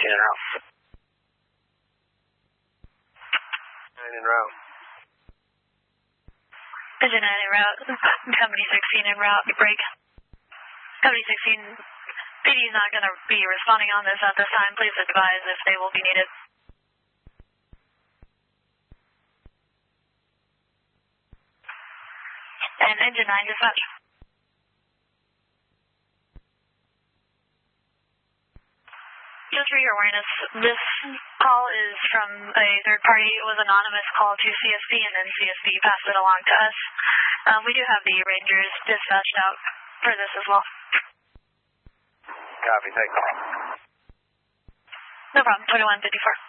16 en route. 9 en route. Engine 9 en route. Company 16 en route. Break. Company 16, PD is not going to be responding on this at this time. Please advise if they will be needed. And engine 9 dispatch. Just for your awareness, this call is from a third party. It was an anonymous call to CSB, and then CSB passed it along to us. We do have the Rangers dispatched out for this as well. Copy, take call. No problem, 2154.